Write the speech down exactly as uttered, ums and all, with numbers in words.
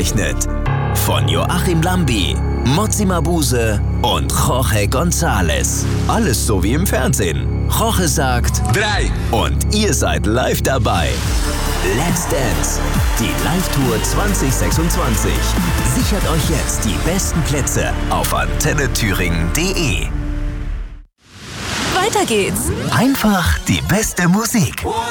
aufgezeichnet. Von Joachim Lambi, Motsi Mabuse und Jorge González. Alles so wie im Fernsehen. Jorge sagt drei und ihr seid live dabei. Let's Dance, die Live-Tour zwanzig sechsundzwanzig. Sichert euch jetzt die besten Plätze auf antenne thüringen punkt de. Weiter geht's. Einfach die beste Musik.